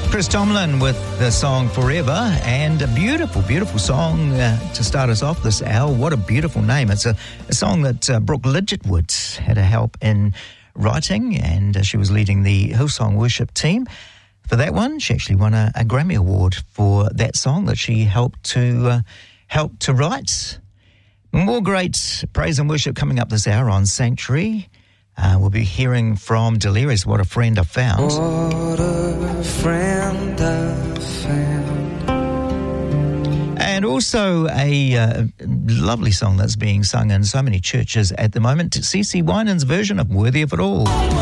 Chris Tomlin with the song Forever, and a beautiful, beautiful song to start us off this hour. What a beautiful name. It's a song that Brooke Lidgetwood had a help in writing, and she was leading the Hillsong worship team for that one. She actually won a Grammy Award for that song that she helped to write. More great praise and worship coming up this hour on Sanctuary. We'll be hearing from Delirious, What a Friend I Found. What a friend I found. And also a lovely song that's being sung in so many churches at the moment, CeCe Winans' version of Worthy of It All.